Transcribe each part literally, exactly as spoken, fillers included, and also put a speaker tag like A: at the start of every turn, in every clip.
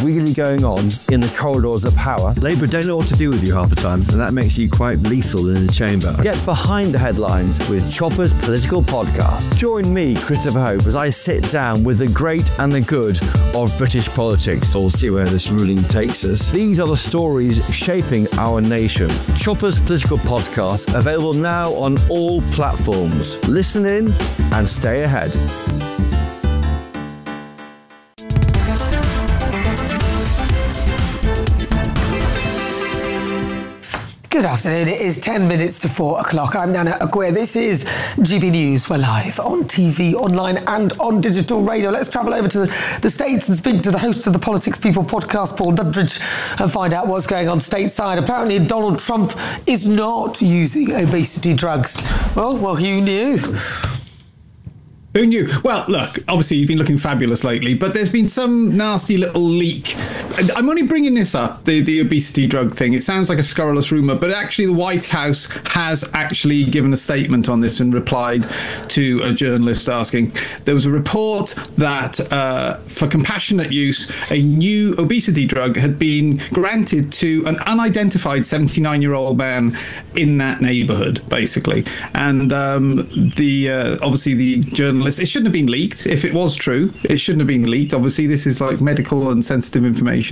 A: really going on in the corridors of power. Labour don't know what to do with you half the time, and that makes you quite lethal in the chamber. Get behind the headlines with Chopper's Political Podcast. Join me, Christopher Hope, as I sit down with the great and the good of British politics. We'll see where this ruling takes us. These are the stories shaping our nation. Chopper's Political Podcast, available now on all platforms. Listen in and stay ahead.
B: Good afternoon. It is ten minutes to four o'clock. I'm Nana Aguirre. This is G B News. We're live on T V, online and on digital radio. Let's travel over to the, the States and speak to the host of the Politics People podcast, Paul Duddridge, and find out what's going on stateside. Apparently, Donald Trump is not using obesity drugs. Well, well, who knew?
C: Who knew? Well, look, obviously you've been looking fabulous lately, but there's been some nasty little leak. I'm only bringing this up, the, the obesity drug thing. It sounds like a scurrilous rumour, but actually the White House has actually given a statement on this and replied to a journalist asking. There was a report that uh, for compassionate use, a new obesity drug had been granted to an unidentified seventy-nine-year-old man in that neighbourhood, basically. And um, the uh, obviously the journalist, it shouldn't have been leaked. If it was true, it shouldn't have been leaked. Obviously, this is like medical and sensitive information.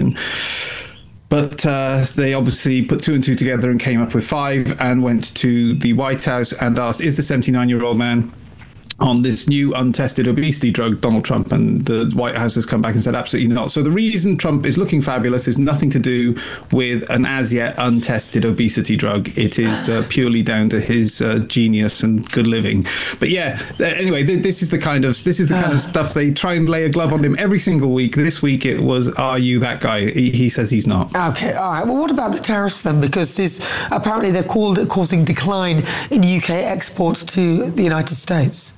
C: But uh, they obviously put two and two together and came up with five and went to the White House and asked, is the seventy-nine-year-old man on this new untested obesity drug, Donald Trump? And the White House has come back and said absolutely not. So the reason Trump is looking fabulous is nothing to do with an as yet untested obesity drug. It is uh, purely down to his uh, genius and good living. But yeah, anyway, th- this is the kind of this is the kind of stuff they try and lay a glove on him every single week. This week it was, are you that guy? He, he says he's not.
B: Okay, all right. Well, what about the tariffs then? Because this, apparently they're called, causing decline in U K exports to the United States.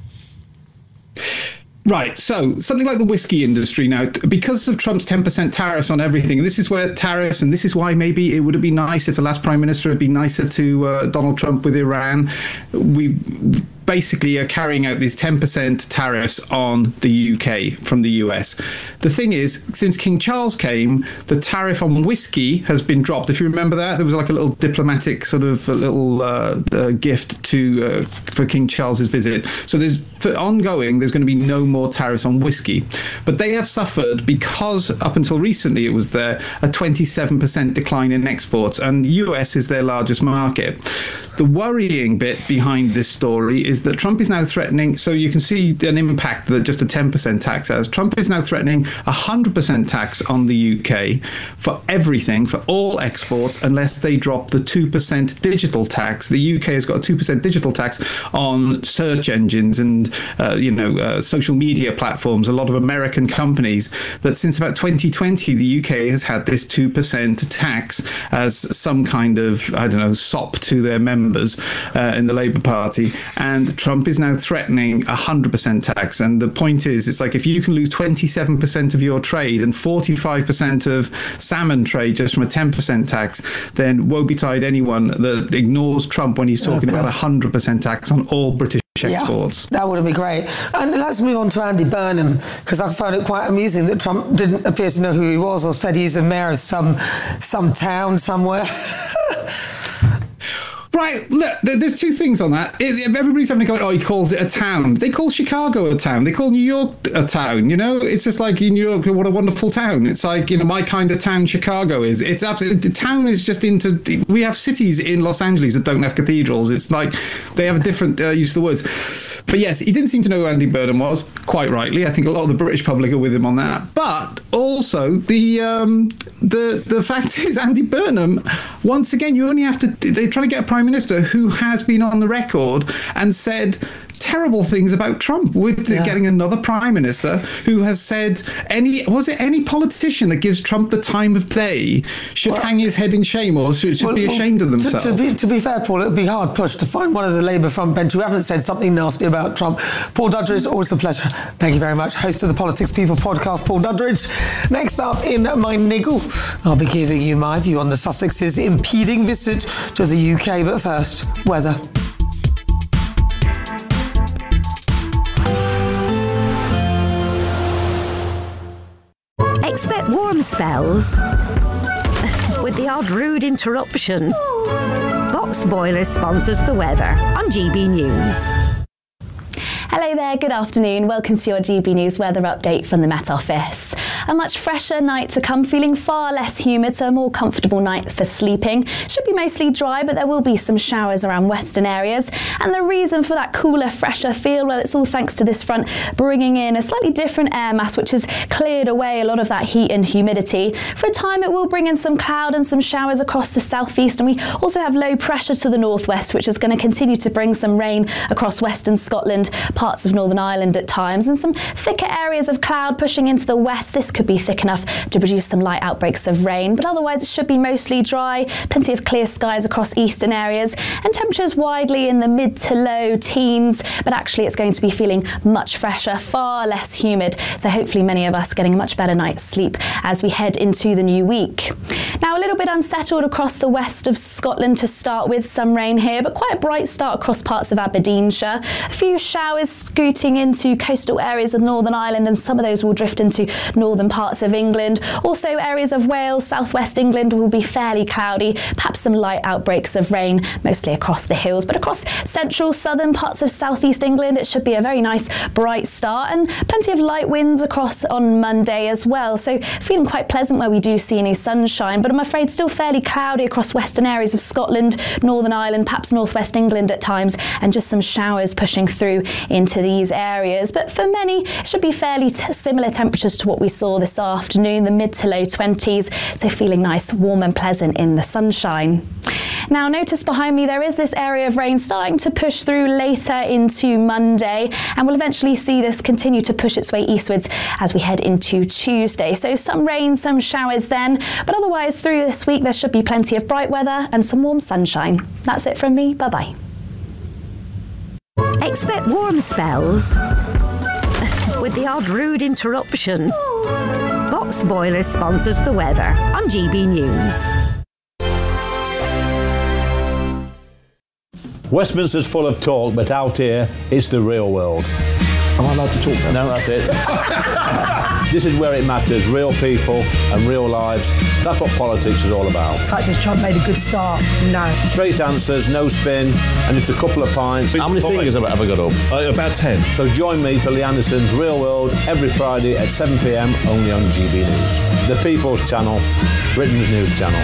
C: Right, so something like the whiskey industry now, because of Trump's ten percent tariffs on everything, this is where tariffs, and this is why maybe it would have been nice if the last Prime Minister had been nicer to uh, Donald Trump with Iran. We basically are carrying out these ten percent tariffs on the U K from the U S. The thing is, since King Charles came, the tariff on whiskey has been dropped. If you remember that, there was like a little diplomatic sort of a little uh, uh, gift to uh, for King Charles's visit. So there's for ongoing, there's going to be no more tariffs on whiskey. But they have suffered, because up until recently it was there, a twenty-seven percent decline in exports, and U S is their largest market. The worrying bit behind this story is that Trump is now threatening, so you can see an impact that just a ten percent tax has. Trump is now threatening a one hundred percent tax on the U K for everything, for all exports, unless they drop the two percent digital tax. The U K has got a two percent digital tax on search engines and, uh, you know, uh, social media platforms. A lot of American companies that since about twenty twenty, the U K has had this two percent tax as some kind of, I don't know, sop to their members uh, in the Labour Party. And Trump is now threatening a one hundred percent tax. And the point is, it's like if you can lose twenty-seven percent of your trade and forty-five percent of salmon trade just from a ten percent tax, then woe betide anyone that ignores Trump when he's talking okay. about a one hundred percent tax on all British exports.
B: Yeah, that would have been great. And let's move on to Andy Burnham, because I found it quite amusing that Trump didn't appear to know who he was, or said he's a mayor of some some town somewhere.
C: Right, look, there's two things on that. Everybody's having to go, oh, he calls it a town. They call Chicago a town. They call New York a town, you know? It's just like in New York, what a wonderful town. It's like, you know, my kind of town Chicago is. It's absolutely, the town is just into, we have cities in Los Angeles that don't have cathedrals. It's like, they have a different uh, use of the words. But yes, he didn't seem to know who Andy Burnham was, quite rightly. I think a lot of the British public are with him on that. But also, the um, the the fact is, Andy Burnham, once again, you only have to, they're trying to get a prime minister who has been on the record and said terrible things about Trump. We're yeah. getting another prime minister who has said any was it any politician that gives Trump the time of day should well, hang his head in shame or should, should well, be ashamed well, of themselves.
B: To, to, be, to be fair, Paul, it would be hard pushed to find one of the Labour front bench who haven't said something nasty about Trump. Paul Duddridge, always a pleasure. Thank you very much. Host of the Politics People podcast, Paul Duddridge. Next up in my niggle, I'll be giving you my view on the Sussex's impeding visit to the U K. But first, weather.
D: Expect more warm spells with the odd rude interruption. Box Boilers sponsors the weather on G B News.
E: Hello there, good afternoon. Welcome to your G B News weather update from the Met Office. A much fresher night to come, feeling far less humid, so a more comfortable night for sleeping. Should be mostly dry, but there will be some showers around western areas. And the reason for that cooler, fresher feel, well, it's all thanks to this front bringing in a slightly different air mass, which has cleared away a lot of that heat and humidity. For a time, it will bring in some cloud and some showers across the southeast, and we also have low pressure to the northwest, which is going to continue to bring some rain across western Scotland, parts of Northern Ireland at times, and some thicker areas of cloud pushing into the west. This could be thick enough to produce some light outbreaks of rain, but otherwise it should be mostly dry, plenty of clear skies across eastern areas, and temperatures widely in the mid to low teens, but actually it's going to be feeling much fresher, far less humid, so hopefully many of us getting a much better night's sleep as we head into the new week. Now, a little bit unsettled across the west of Scotland to start with, some rain here, but quite a bright start across parts of Aberdeenshire. A few showers scooting into coastal areas of Northern Ireland, and some of those will drift into northern parts of England. Also, areas of Wales, southwest England will be fairly cloudy, perhaps some light outbreaks of rain, mostly across the hills. But across central, southern parts of southeast England, it should be a very nice, bright start, and plenty of light winds across on Monday as well. So feeling quite pleasant where we do see any sunshine, but I'm afraid still fairly cloudy across western areas of Scotland, Northern Ireland, perhaps northwest England at times, and just some showers pushing through into these areas. But for many, it should be fairly t- similar temperatures to what we saw this afternoon, the mid to low twenties, so feeling nice, warm and pleasant in the sunshine. Now, notice behind me there is this area of rain starting to push through later into Monday, and we'll eventually see this continue to push its way eastwards as we head into Tuesday. So some rain, some showers then, but otherwise through this week there should be plenty of bright weather and some warm sunshine. That's it from me. Bye-bye.
D: Expect warm spells with the odd rude interruption. Box Boilers sponsors the weather on G B News.
F: Westminster's full of talk, but out here, it's the real world.
G: Am I allowed to talk now?
F: No, that's it. This is where it matters, real people and real lives. That's what politics is all about.
H: In fact, has Trump made a good start? No.
F: Straight answers, no spin, and just a couple of pints.
G: How many fingers have I got up?
F: Uh, about ten. So join me for Lee Anderson's Real World every Friday at seven p m only on G B News. The People's Channel, Britain's news channel.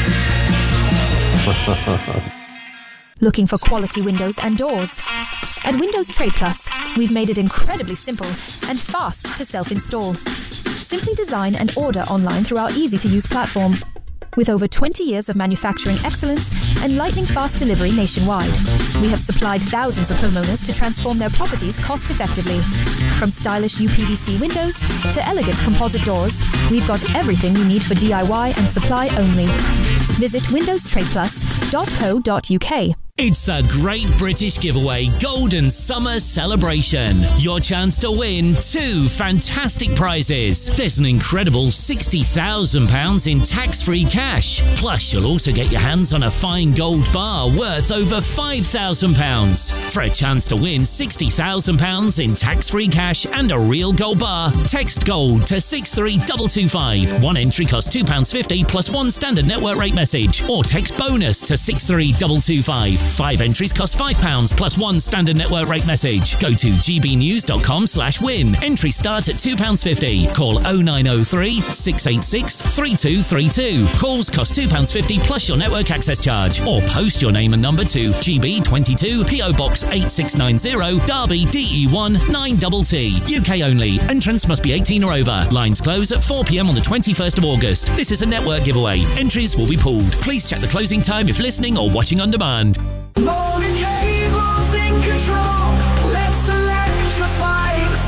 I: Looking for quality windows and doors? At Windows Trade Plus, we've made it incredibly simple and fast to self-install. Simply design and order online through our easy-to-use platform. With over twenty years of manufacturing excellence and lightning-fast delivery nationwide, we have supplied thousands of homeowners to transform their properties cost-effectively. From stylish U P V C windows to elegant composite doors, we've got everything you need for D I Y and supply only. Visit windows trade plus dot co dot U K.
J: It's a Great British Giveaway Golden Summer Celebration. Your chance to win two fantastic prizes. There's an incredible sixty thousand pounds in tax-free cash. Plus, you'll also get your hands on a fine gold bar worth over five thousand pounds. For a chance to win sixty thousand pounds in tax-free cash and a real gold bar, text GOLD to six three two two five. One entry costs two pounds fifty plus one standard network rate message. Or text BONUS to six three two two five. Five entries cost five pounds plus one standard network rate message. Go to gbnews.com slash win. Entry starts at two pounds fifty. Call oh nine oh three, six eight six, three two three two. Calls cost two pounds fifty plus your network access charge. Or post your name and number to G B twenty-two P O Box eight six nine zero, Derby D E one nine T T. U K only. Entrance must be eighteen or over. Lines close at four p m on the twenty-first of August. This is a network giveaway. Entries will be pulled. Please check the closing time if listening or watching on demand.
K: Morning cables in control. Let's electrify the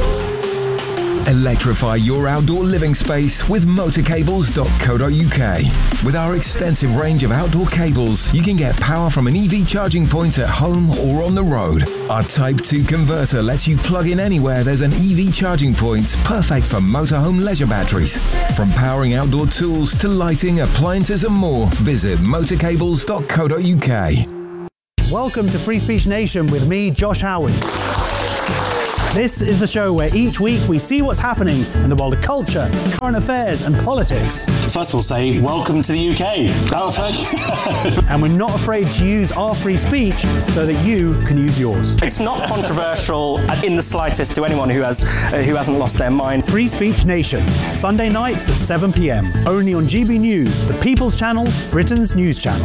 K: soul.
L: Electrify your outdoor living space with motor cables dot co dot U K. With our extensive range of outdoor cables, you can get power from an E V charging point at home or on the road. Our Type two converter lets you plug in anywhere there's an E V charging point, perfect for motorhome leisure batteries. From powering outdoor tools to lighting, appliances and more, visit motor cables dot co dot U K.
M: Welcome to Free Speech Nation with me, Josh Howard. This is the show where each week we see what's happening in the world of culture, current affairs and politics.
N: First we'll say, welcome to the U K. Oh, thank you.
M: And we're not afraid to use our free speech so that you can use yours.
O: It's not controversial in the slightest to anyone who has uh, who hasn't lost their mind.
M: Free Speech Nation, Sunday nights at seven p m, only on G B News, the People's Channel, Britain's news channel.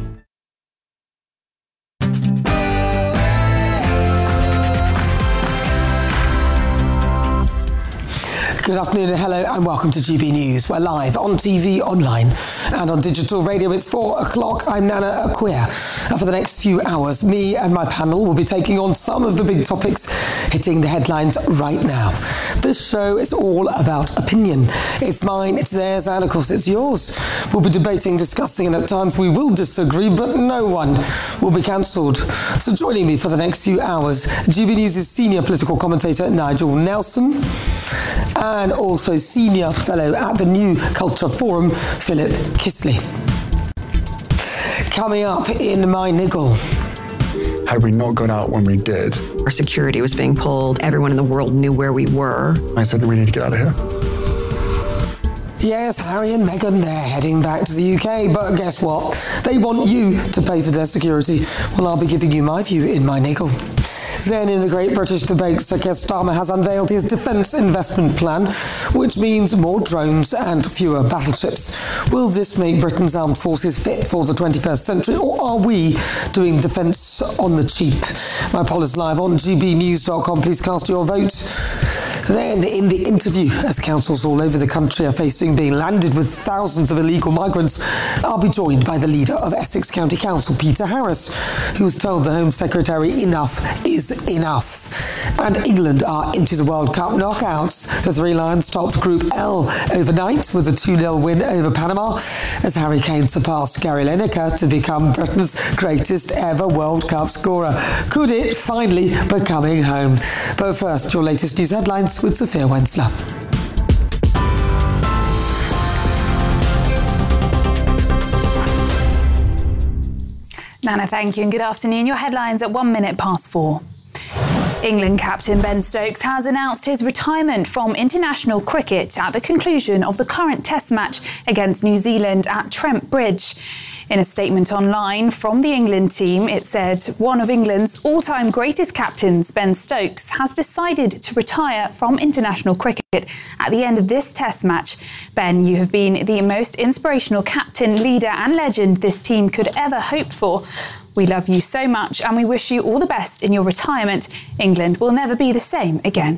B: Good afternoon and hello and welcome to G B News. We're live on T V, online and on digital radio. It's four o'clock. I'm Nana Acquia. And for the next few hours, me and my panel will be taking on some of the big topics hitting the headlines right now. This show is all about opinion. It's mine, it's theirs, and of course it's yours. We'll be debating, discussing, and at times we will disagree, but no one will be cancelled. So joining me for the next few hours, G B News' senior political commentator Nigel Nelson, and also senior fellow at the New Culture Forum, Philip Kisley. Coming up in my niggle.
P: Had we not gone out when we did,
Q: our security was being pulled. Everyone in the world knew where we were.
P: I said that we need to get out of here.
B: Yes, Harry and Meghan, they're heading back to the U K, but guess what? They want you to pay for their security. Well, I'll be giving you my view in my niggle. Then in the Great British Debate, Sir Keir Starmer has unveiled his defence investment plan, which means more drones and fewer battleships. Will this make Britain's armed forces fit for the twenty-first century, or are we doing defence on the cheap? My poll is live on g b news dot com. Please cast your vote. Then, in the interview, as councils all over the country are facing being landed with thousands of illegal migrants, I'll be joined by the leader of Essex County Council, Peter Harris, who has told the Home Secretary enough is enough. And England are into the World Cup knockouts. The Three Lions topped Group L overnight with a two nil win over Panama, as Harry Kane surpassed Gary Lineker to become Britain's greatest ever World Cup scorer. Could it finally be coming home? But first, your latest news headlines with Sophia Wensler.
R: Nana, thank you and good afternoon. Your headlines at one minute past four. England captain Ben Stokes has announced his retirement from international cricket at the conclusion of the current Test match against New Zealand at Trent Bridge. In a statement online from the England team, it said, one of England's all-time greatest captains, Ben Stokes, has decided to retire from international cricket at the end of this Test match. Ben, you have been the most inspirational captain, leader and legend this team could ever hope for. We love you so much and we wish you all the best in your retirement. England will never be the same again.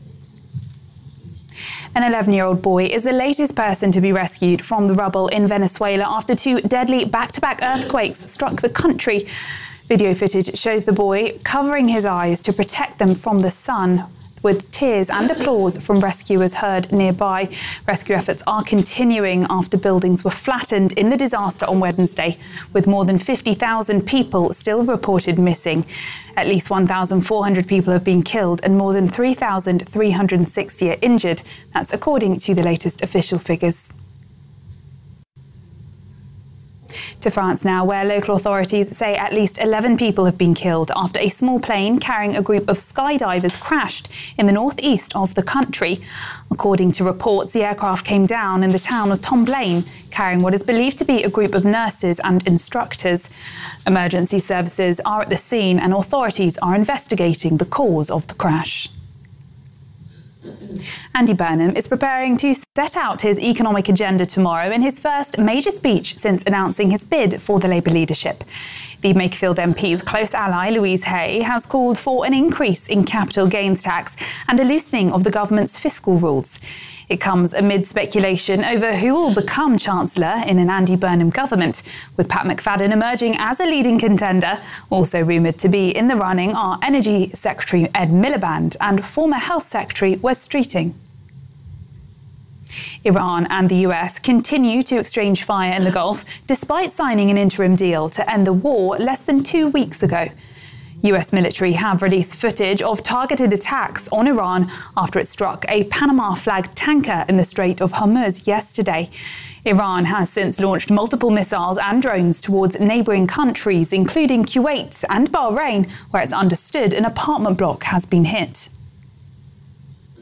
R: An eleven-year-old boy is the latest person to be rescued from the rubble in Venezuela after two deadly back-to-back earthquakes struck the country. Video footage shows the boy covering his eyes to protect them from the sun, with tears and applause from rescuers heard nearby. Rescue efforts are continuing after buildings were flattened in the disaster on Wednesday, with more than fifty thousand people still reported missing. At least one thousand four hundred people have been killed and more than three thousand three hundred sixty are injured. That's according to the latest official figures. To France now, where local authorities say at least eleven people have been killed after a small plane carrying a group of skydivers crashed in the northeast of the country. According to reports, the aircraft came down in the town of Tomblaine, carrying what is believed to be a group of nurses and instructors. Emergency services are at the scene and authorities are investigating the cause of the crash. Andy Burnham is preparing to set out his economic agenda tomorrow in his first major speech since announcing his bid for the Labour leadership. The Makerfield M P's close ally, Louise Hay, has called for an increase in capital gains tax and a loosening of the government's fiscal rules. It comes amid speculation over who will become Chancellor in an Andy Burnham government, with Pat McFadden emerging as a leading contender. Also rumoured to be in the running are Energy Secretary Ed Miliband and former Health Secretary Wes Streeting. Iran and the U S continue to exchange fire in the Gulf, despite signing an interim deal to end the war less than two weeks ago. U S military have released footage of targeted attacks on Iran after it struck a Panama-flagged tanker in the Strait of Hormuz yesterday. Iran has since launched multiple missiles and drones towards neighbouring countries, including Kuwait and Bahrain, where it's understood an apartment block has been hit.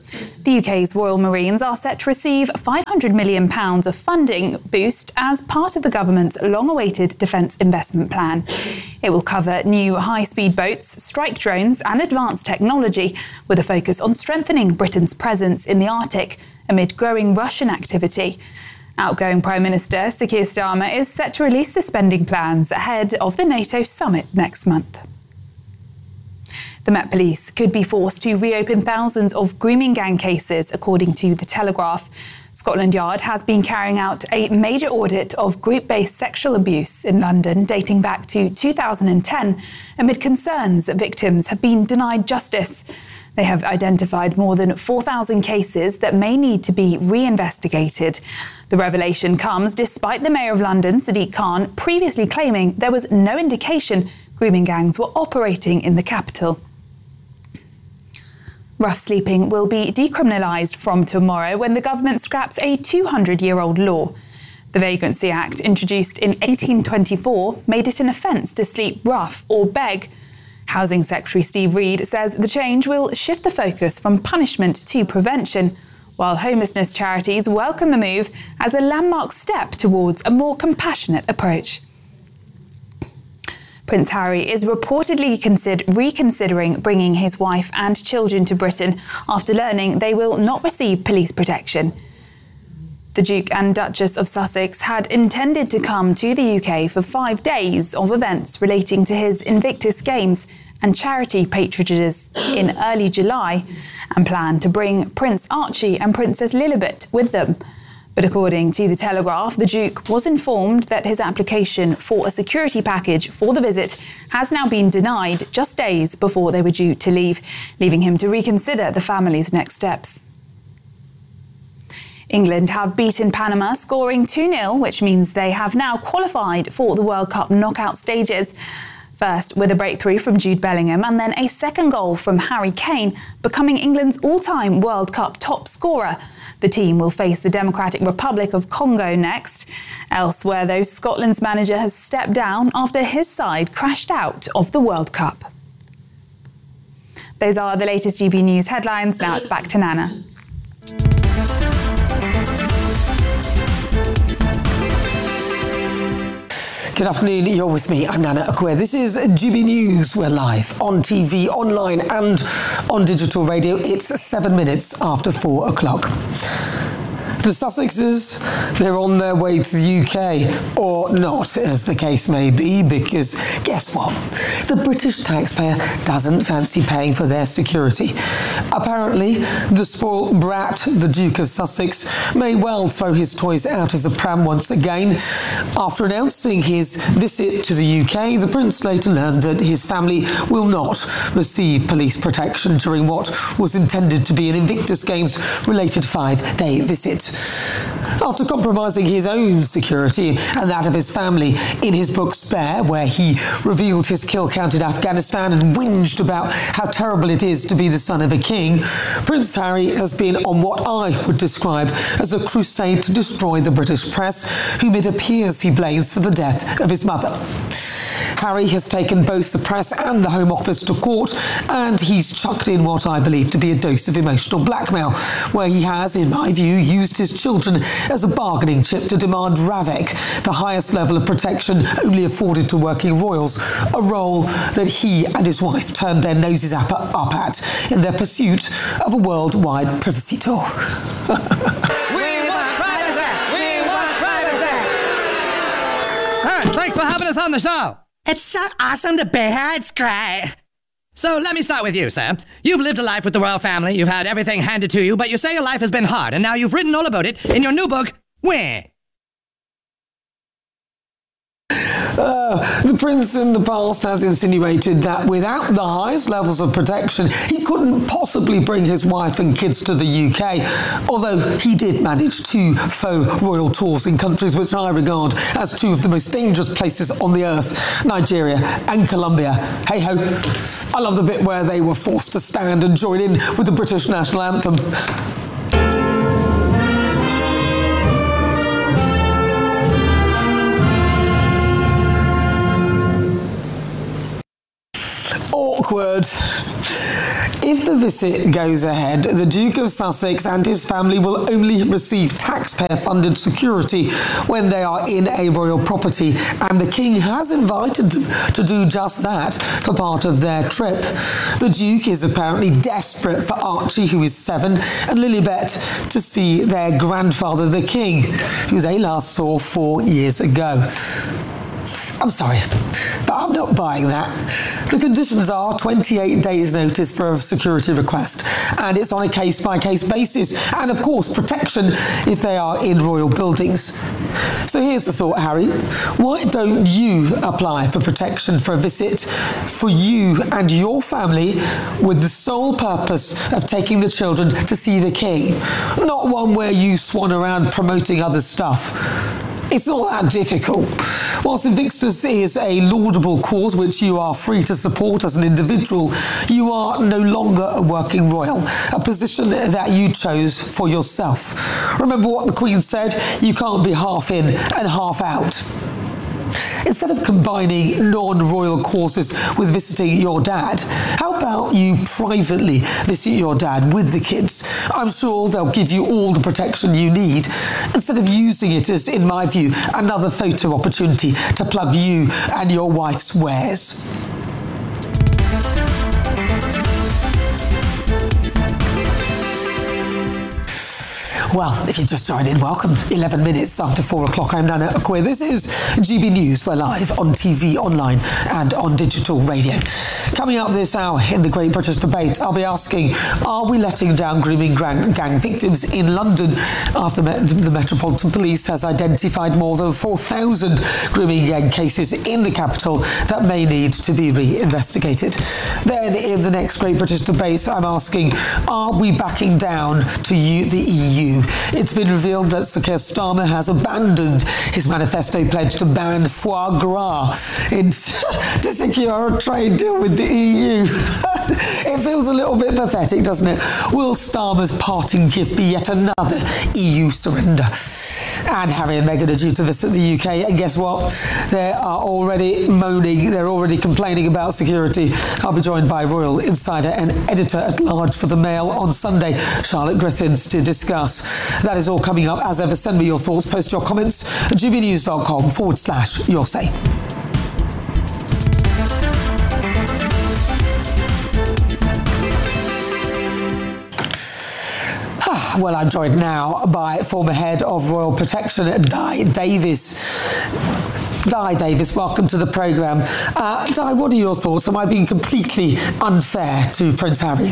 R: The U K's Royal Marines are set to receive five hundred million pounds of funding boost as part of the government's long-awaited defence investment plan. It will cover new high-speed boats, strike drones and advanced technology, with a focus on strengthening Britain's presence in the Arctic amid growing Russian activity. Outgoing Prime Minister Sir Keir Starmer is set to release the spending plans ahead of the NATO summit next month. The Met Police could be forced to reopen thousands of grooming gang cases, according to The Telegraph. Scotland Yard has been carrying out a major audit of group-based sexual abuse in London dating back to two thousand ten, amid concerns that victims have been denied justice. They have identified more than four thousand cases that may need to be reinvestigated. The revelation comes despite the Mayor of London, Sadiq Khan, previously claiming there was no indication grooming gangs were operating in the capital. Rough sleeping will be decriminalised from tomorrow when the government scraps a two hundred year old law. The Vagrancy Act, introduced in eighteen twenty-four, made it an offence to sleep rough or beg. Housing Secretary Steve Reed says the change will shift the focus from punishment to prevention, while homelessness charities welcome the move as a landmark step towards a more compassionate approach. Prince Harry is reportedly consider- reconsidering bringing his wife and children to Britain after learning they will not receive police protection. The Duke and Duchess of Sussex had intended to come to the U K for five days of events relating to his Invictus Games and charity patronages in early July, and planned to bring Prince Archie and Princess Lilibet with them. But according to The Telegraph, the Duke was informed that his application for a security package for the visit has now been denied just days before they were due to leave, leaving him to reconsider the family's next steps. England have beaten Panama, scoring two nil, which means they have now qualified for the World Cup knockout stages. First with a breakthrough from Jude Bellingham and then a second goal from Harry Kane, becoming England's all-time World Cup top scorer. The team will face the Democratic Republic of Congo next. Elsewhere, though, Scotland's manager has stepped down after his side crashed out of the World Cup. Those are the latest G B News headlines. Now it's back to Nana.
B: Good afternoon, you're with me, I'm Nana Akwe. This is G B News. We're live on T V, online and on digital radio. It's seven minutes after four o'clock. The Sussexes, they're on their way to the U K, or not, as the case may be, because guess what? The British taxpayer doesn't fancy paying for their security. Apparently, the spoiled brat, the Duke of Sussex, may well throw his toys out of the pram once again. After announcing his visit to the U K, the Prince later learned that his family will not receive police protection during what was intended to be an Invictus Games-related five-day visit. After compromising his own security and that of his family in his book Spare, where he revealed his kill count in Afghanistan and whinged about how terrible it is to be the son of a king, Prince Harry has been on what I would describe as a crusade to destroy the British press, whom it appears he blames for the death of his mother. Harry has taken both the press and the Home Office to court, and he's chucked in what I believe to be a dose of emotional blackmail, where he has, in my view, used his children as a bargaining chip to demand Ravec, the highest level of protection only afforded to working royals, a role that he and his wife turned their noses up, up at in their pursuit of a worldwide privacy tour.
K: We want privacy! We want privacy!
S: All right, thanks for having us on the show. It's so awesome to be here. It's great. So let me start with you, Sam. You've lived a life with the royal family. You've had everything handed to you, but you say your life has been hard, and now you've written all about it in your new book, Where?
B: Uh, the Prince in the past has insinuated that without the highest levels of protection, he couldn't possibly bring his wife and kids to the U K, although he did manage two faux royal tours in countries which I regard as two of the most dangerous places on the earth, Nigeria and Colombia. Hey-ho, I love the bit where they were forced to stand and join in with the British national anthem. Awkward. If the visit goes ahead, the Duke of Sussex and his family will only receive taxpayer-funded security when they are in a royal property, and the King has invited them to do just that for part of their trip. The Duke is apparently desperate for Archie, who is seven, and Lilibet to see their grandfather, the King, who they last saw four years ago. I'm sorry, but I'm not buying that. The conditions are twenty-eight days notice for a security request, and it's on a case-by-case basis, and of course protection if they are in royal buildings. So here's the thought, Harry. Why don't you apply for protection for a visit for you and your family with the sole purpose of taking the children to see the King? Not one where you swan around promoting other stuff. It's not that difficult. Whilst Invictus is a laudable cause which you are free to support as an individual, you are no longer a working royal, a position that you chose for yourself. Remember what the Queen said? You can't be half in and half out. Instead of combining non-royal causes with visiting your dad, how about you privately visit your dad with the kids? I'm sure they'll give you all the protection you need, instead of using it as, in my view, another photo opportunity to plug you and your wife's wares. Well, if you just joined in, welcome. eleven minutes after four o'clock, I'm Nana Akwe. This is G B News. We're live on T V, online and on digital radio. Coming up this hour in the Great British Debate, I'll be asking, are we letting down grooming gang victims in London after the Metropolitan Police has identified more than four thousand grooming gang cases in the capital that may need to be re-investigated? Then in the next Great British Debate, I'm asking, are we backing down to you, the E U? It's been revealed that Sir Keir Starmer has abandoned his manifesto pledge to ban foie gras in, to secure a trade deal with the E U. It feels a little bit pathetic, doesn't it? Will Starmer's parting gift be yet another E U surrender? And Harry and Meghan are due to visit the U K, and guess what? They are already moaning, they're already complaining about security. I'll be joined by Royal Insider and Editor-at-Large for the Mail on Sunday, Charlotte Griffiths, to discuss. That is all coming up. As ever, send me your thoughts, post your comments at gbnews.com forward slash your say. Well, I'm joined now by former head of Royal Protection, Di Davis. Di Davis, welcome to the programme. Uh, Di, what are your thoughts? Am I being completely unfair to Prince Harry?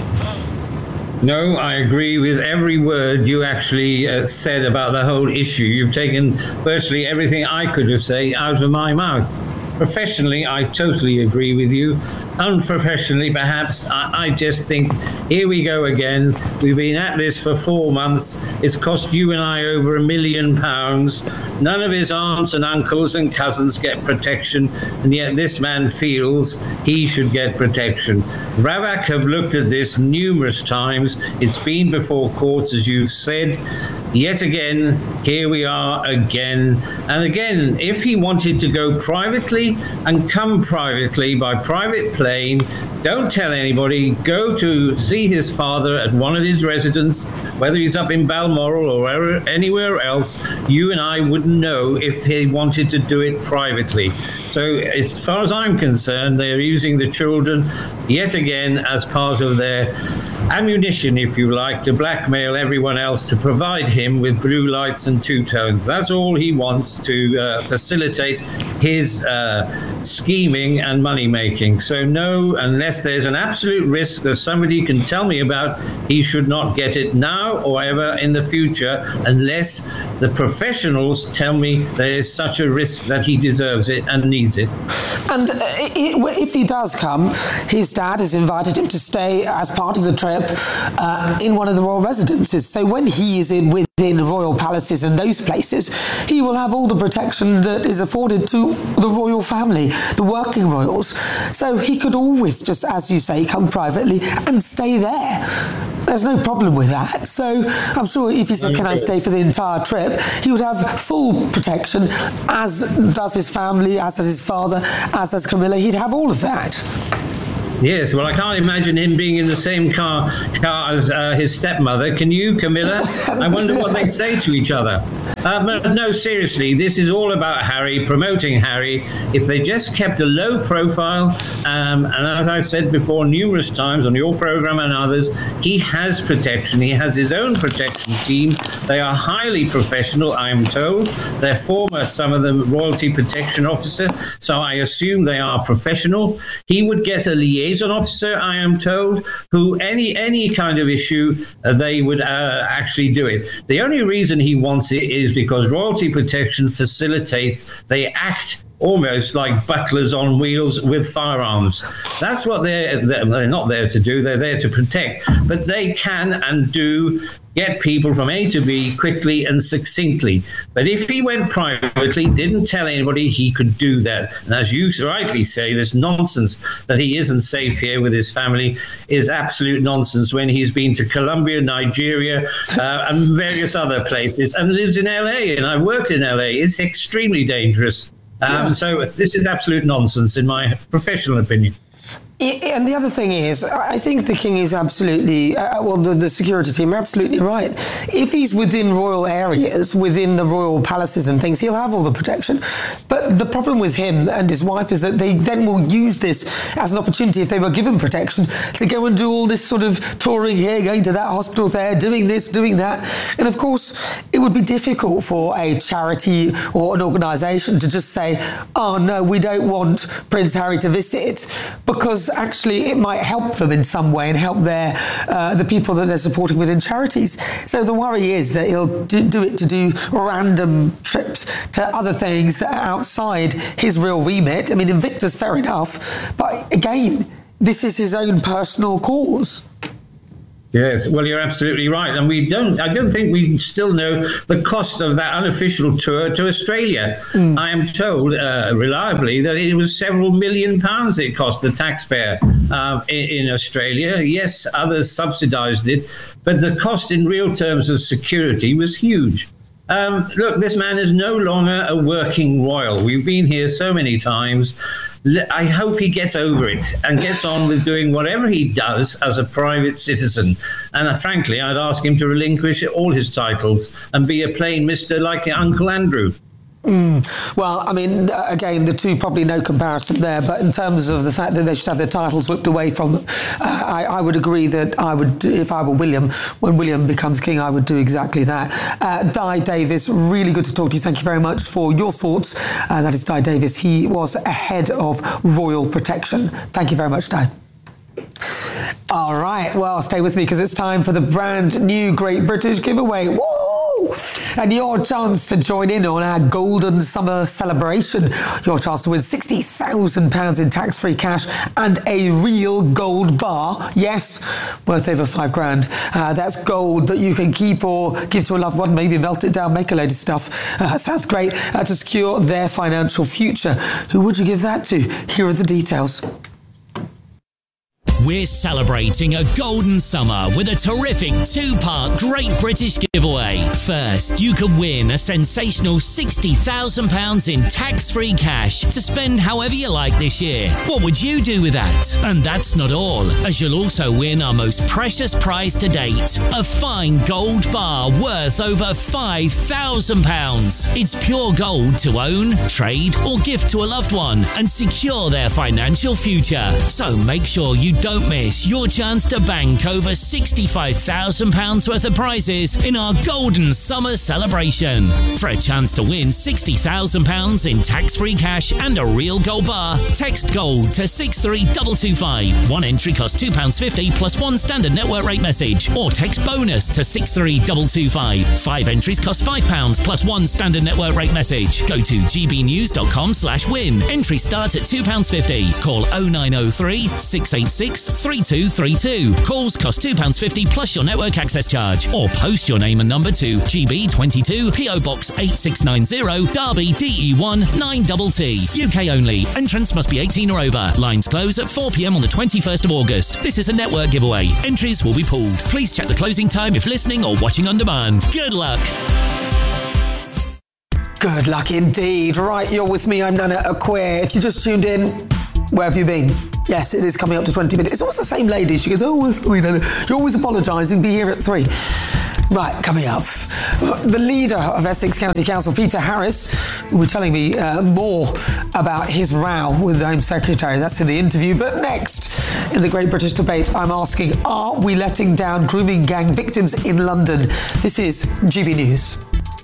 T: No, I agree with every word you actually uh, said about the whole issue. You've taken virtually everything I could have said out of my mouth. Professionally, I totally agree with you. Unprofessionally, perhaps, I, I just think, here we go again. We've been at this for four months. It's cost you and I over a million pounds. None of his aunts and uncles and cousins get protection, and yet this man feels he should get protection. Ravak have looked at this numerous times. It's been before courts, as you've said. Yet again, here we are again. And again, if he wanted to go privately and come privately by private plane, don't tell anybody, go to see his father at one of his residences, whether he's up in Balmoral or anywhere else, you and I wouldn't know if he wanted to do it privately. So as far as I'm concerned, they're using the children yet again as part of their ammunition, if you like, to blackmail everyone else to provide him with blue lights and two-tones. That's all he wants to uh, facilitate his uh, scheming and money-making. So no, unless there's an absolute risk that somebody can tell me about, he should not get it now or ever in the future, unless the professionals tell me there is such a risk that he deserves it and needs it.
B: And uh, if he does come, his dad has invited him to stay as part of the trip uh, in one of the royal residences. So when he is in within royal palaces and those places, he will have all the protection that is afforded to the royal family, the working royals. So he could always just, as you say, come privately and stay there. There's no problem with that. So I'm sure if he said, can I stay for the entire trip, he would have full protection, as does his family, as does his father, as does Camilla. He'd have all of that.
T: Yes, well, I can't imagine him being in the same car, car as uh, his stepmother. Can you, Camilla? I wonder what they'd say to each other. Uh, but no, seriously, this is all about Harry, promoting Harry. If they just kept a low profile, um, and as I've said before numerous times on your program and others, he has protection. He has his own protection team. They are highly professional, I'm told. They're former, some of them, royalty protection officer, so I assume they are professional. He would get a liaison officer, I am told, who any any kind of issue, uh, they would uh, actually do it. The only reason he wants it is because royalty protection facilitates, they act almost like butlers on wheels with firearms. That's what they're, they're not there to do, they're there to protect. But they can and do get people from A to B quickly and succinctly. But if he went privately, didn't tell anybody, he could do that. And as you rightly say, this nonsense that he isn't safe here with his family is absolute nonsense when he's been to Colombia, Nigeria, uh, and various other places, and lives in L A. And I worked in L A. It's extremely dangerous. Um, yeah. So this is absolute nonsense, in my professional opinion.
B: And the other thing is, I think the King is absolutely, uh, well, the, the security team are absolutely right. If he's within royal areas, within the royal palaces and things, he'll have all the protection. But the problem with him and his wife is that they then will use this as an opportunity, if they were given protection, to go and do all this sort of touring here, going to that hospital there, doing this, doing that. And of course, it would be difficult for a charity or an organisation to just say, oh no, we don't want Prince Harry to visit, because actually it might help them in some way and help their uh, the people that they're supporting within charities. So the worry is that he'll do, do it to do random trips to other things that are outside his real remit. I mean, Invictus, fair enough, but again, this is his own personal cause.
T: Yes, well, you're absolutely right. And we don't, I don't think we still know the cost of that unofficial tour to Australia. Mm. I am told uh, reliably that it was several million pounds it cost the taxpayer uh, in, in Australia. Yes, others subsidised it, but the cost in real terms of security was huge. Um, look, this man is no longer a working royal. We've been here so many times. I hope he gets over it and gets on with doing whatever he does as a private citizen. And uh, frankly, I'd ask him to relinquish all his titles and be a plain Mister like Uncle Andrew.
B: Mm. Well, I mean, again, the two probably no comparison there, but in terms of the fact that they should have their titles whipped away from them, uh, I, I would agree that I would, if I were William, when William becomes king, I would do exactly that. Uh, Di Davis, really good to talk to you. Thank you very much for your thoughts. Uh, that is Di Davis. He was a head of royal protection. Thank you very much, Di. All right, well, stay with me because it's time for the brand new Great British Giveaway. Woo! And your chance to join in on our Golden Summer celebration. Your chance to win sixty thousand pounds in tax-free cash and a real gold bar. Yes, worth over five grand. Uh, that's gold that you can keep or give to a loved one, maybe melt it down, make a load of stuff. Uh, sounds great. Uh, to secure their financial future. Who would you give that to? Here are the details.
J: We're celebrating a golden summer with a terrific two-part Great British Giveaway. First, you can win a sensational sixty thousand pounds in tax-free cash to spend however you like this year. What would you do with that? And that's not all, as you'll also win our most precious prize to date, a fine gold bar worth over five thousand pounds. It's pure gold to own, trade or gift to a loved one and secure their financial future. So make sure you don't Don't miss your chance to bank over sixty-five thousand pounds worth of prizes in our Golden Summer celebration. For a chance to win sixty thousand pounds in tax-free cash and a real gold bar, text GOLD to six three two two five. One entry costs two pounds fifty plus one standard network rate message, or text BONUS to six three two two five. Five entries cost five pounds plus one standard network rate message. Go to gbnews.com slash win. Entry starts at two pounds fifty. Call oh nine oh three, six eight six, three two three two. Calls cost two pounds fifty plus your network access charge, or post your name and number to G B twenty-two, P O Box eight six nine zero, Derby, D E one nine T T. U K only. Entrants must be eighteen or over. Lines close at four p.m. on the twenty-first of August. This is a network giveaway. Entries will be pooled. Please check the closing time if listening or watching on demand. Good luck.
B: Good luck indeed. Right, you're with me. I'm Nana Acquair. If you just tuned in, Where have you been? Yes, it is coming up to twenty minutes. It's always the same lady. She goes, oh, you're always apologising. Be here at three. Right, coming up, the leader of Essex County Council, Peter Harris, will be telling me uh, more about his row with the Home Secretary. That's in the interview. But next, in the Great British Debate, I'm asking, are we letting down grooming gang victims in London? This is G B News.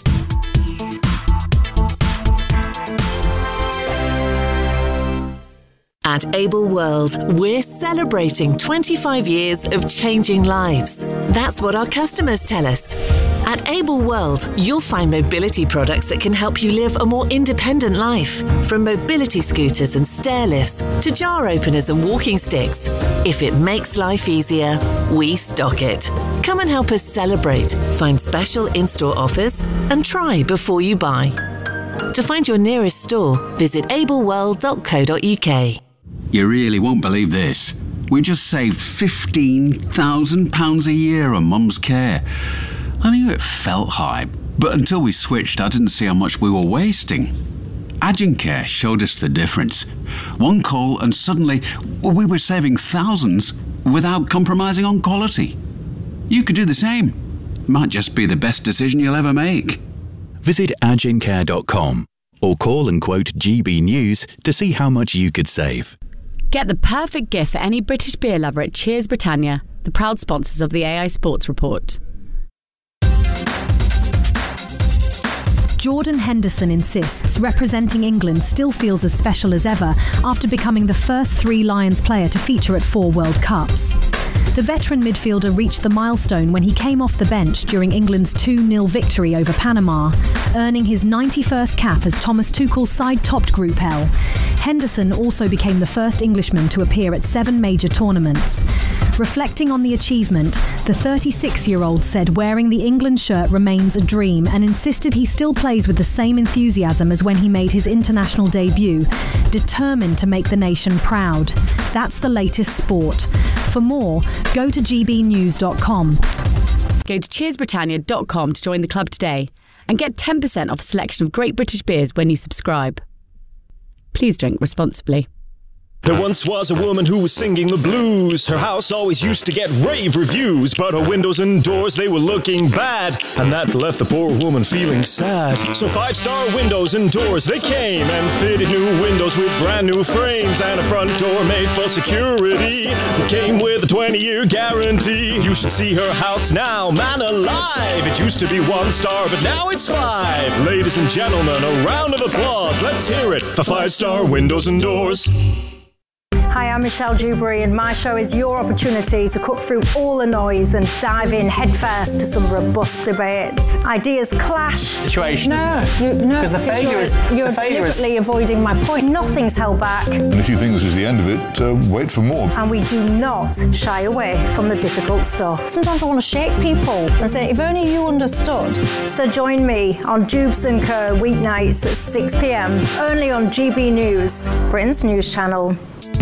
U: At Able World, we're celebrating twenty-five years of changing lives. That's what our customers tell us. At Able World, you'll find mobility products that can help you live a more independent life. From mobility scooters and stair lifts to jar openers and walking sticks. If it makes life easier, we stock it. Come and help us celebrate, find special in-store offers, and try before you buy. To find your nearest store, visit able world dot co dot U K.
V: You really won't believe this. We just saved fifteen thousand pounds a year on Mum's care. I knew it felt high, but until we switched, I didn't see how much we were wasting. Agencare showed us the difference. One call and suddenly we were saving thousands without compromising on quality. You could do the same. Might just be the best decision you'll ever make.
W: Visit agencare dot com or call and quote G B News to see how much you could save.
X: Get the perfect gift for any British beer lover at Cheers Britannia, the proud sponsors of the A I Sports Report.
I: Jordan Henderson insists representing England still feels as special as ever after becoming the first Three Lions player to feature at four World Cups. The veteran midfielder reached the milestone when he came off the bench during England's two nil victory over Panama, earning his ninety-first cap as Thomas Tuchel's side topped Group L. Henderson also became the first Englishman to appear at seven major tournaments. Reflecting on the achievement, the thirty-six-year-old said wearing the England shirt remains a dream and insisted he still plays with the same enthusiasm as when he made his international debut, determined to make the nation proud. That's the latest sport. For more, go to g b news dot com.
X: Go to cheers britannia dot com to join the club today and get ten percent off a selection of great British beers when you subscribe. Please drink responsibly.
Y: There once was a woman who was singing the blues. Her house always used to get rave reviews, but her windows and doors, they were looking bad, and that left the poor woman feeling sad. So five-star windows and doors, they came and fitted new windows with brand new frames and a front door made for security. It came with a twenty-year guarantee. You should see her house now, man alive. It used to be one star, but now it's five. Ladies and gentlemen, a round of applause. Let's hear it for five-star windows and doors.
H: Hi, I'm Michelle Dewberry, and my show is your opportunity to cut through all the noise and dive in headfirst to some robust debates. Ideas clash.
O: Situation.
H: No, you, no,
O: because the failure
H: you're,
O: is
H: you're
O: the failure
H: deliberately
O: is...
H: avoiding my point. Nothing's held back.
Z: And if you think this is the end of it, uh, wait for more.
H: And we do not shy away from the difficult stuff. Sometimes I want to shake people and say, if only you understood. So join me on Jubes and Co weeknights at six p m only on G B News, Britain's news channel.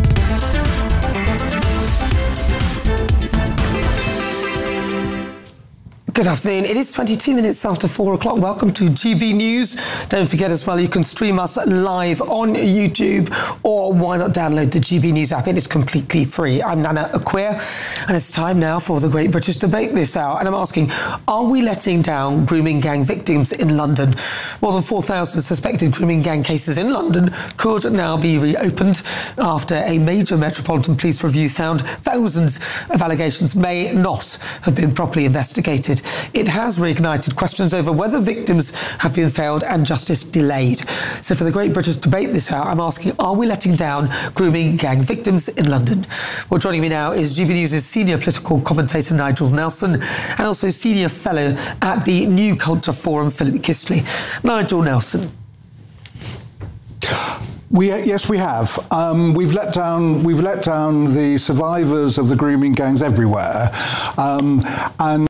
B: Good afternoon. It is twenty-two minutes after four o'clock. Welcome to G B News. Don't forget as well, you can stream us live on YouTube, or why not download the G B News app? It is completely free. I'm Nana Acquia, and it's time now for the Great British Debate this hour. And I'm asking, are we letting down grooming gang victims in London? More than four thousand suspected grooming gang cases in London could now be reopened after a major Metropolitan Police review found thousands of allegations may not have been properly investigated. It has reignited questions over whether victims have been failed and justice delayed. So for the Great British Debate this hour, I'm asking, are we letting down grooming gang victims in London? Well, joining me now is G B News' senior political commentator Nigel Nelson, and also senior fellow at the New Culture Forum, Philip Kistley. Nigel Nelson.
P: We, yes, we have. Um, we've let down. We've let down the survivors of the grooming gangs everywhere, um, and